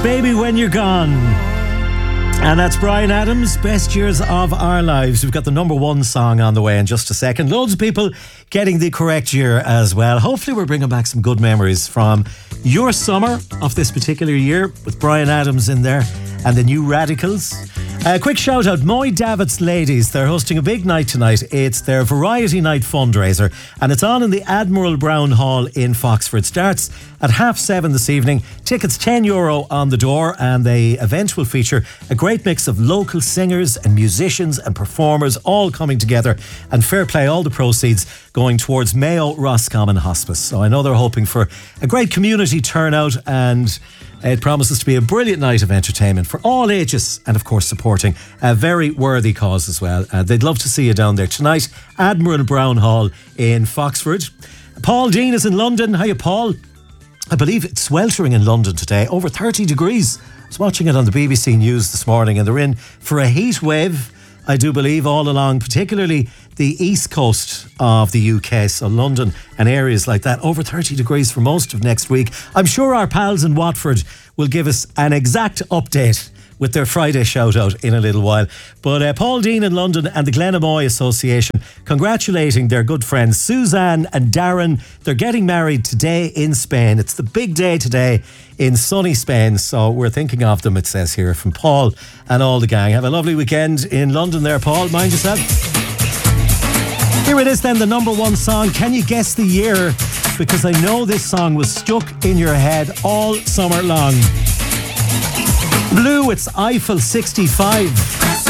Baby When You're Gone. And that's Bryan Adams, Best Years of Our Lives. We've got the number one song on the way in just a second. Loads of people getting the correct year as well. Hopefully we're bringing back some good memories from your summer of this particular year with Bryan Adams in there and the New Radicals. A quick shout out, Moy Davitt's Ladies. They're hosting a big night tonight. It's their Variety Night fundraiser and it's on in the Admiral Brown Hall in Foxford. Starts at 7:30 this evening. Tickets €10 on the door, and the event will feature a great mix of local singers and musicians and performers all coming together, and fair play, all the proceeds going towards Mayo Roscommon Hospice. So I know they're hoping for a great community turnout, and it promises to be a brilliant night of entertainment for all ages, and of course supporting a very worthy cause as well. They'd love to see you down there tonight, Admiral Brown Hall in Foxford. Paul Dean is in London. Hiya, Paul. I believe it's sweltering in London today, over 30 degrees. I was watching it on the BBC News this morning, and they're in for a heat wave, I do believe, all along, particularly the east coast of the UK, so London and areas like that. Over 30 degrees for most of next week. I'm sure our pals in Watford will give us an exact update with their Friday shout out in a little while. But Paul Dean in London and the Glenamoy Association congratulating their good friends Suzanne and Darren. They're getting married today in Spain. It's the big day today in sunny Spain, so we're thinking of them, it says here, from Paul and all the gang. Have a lovely weekend in London there, Paul. Mind yourself. Here it is then, the number one song. Can you guess the year? Because I know this song was stuck in your head all summer long. Blue, it's Eiffel 65.